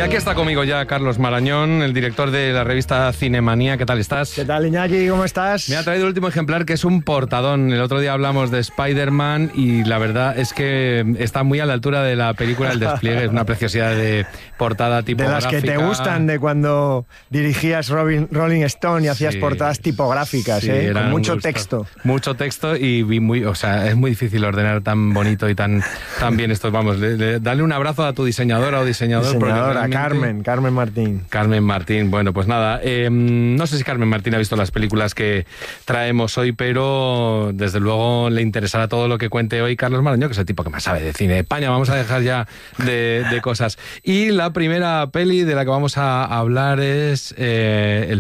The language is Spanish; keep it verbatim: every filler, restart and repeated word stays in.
aquí está conmigo ya Carlos Marañón, el director de la revista Cinemanía. ¿Qué tal estás? ¿Qué tal, Iñaki? ¿Cómo estás? Me ha traído el último ejemplar, que es un portadón. El otro día hablamos de Spider-Man y la verdad es que está muy a la altura de la película El despliegue. Es una preciosidad de portada tipográfica. De las que te gustan, de cuando dirigías Robin, Rolling Stone y hacías Sí, portadas tipográficas, sí, ¿eh? Con mucho gusto. texto. Mucho texto y muy, o sea, es muy difícil ordenar tan bonito y tan, tan bien esto. Vamos, le, le, dale un abrazo a tu diseñadora o diseñador. Diseñadora, realmente... Carmen, Carmen Martín. Carmen Martín, bueno, pues nada, eh, no sé si Carmen Martín ha visto las películas que traemos hoy, pero desde luego le interesará todo lo que cuente hoy Carlos Marañón, que es el tipo que más sabe de cine de España. Vamos a dejar ya de, de cosas. Y la primera peli de la que vamos a hablar es eh, el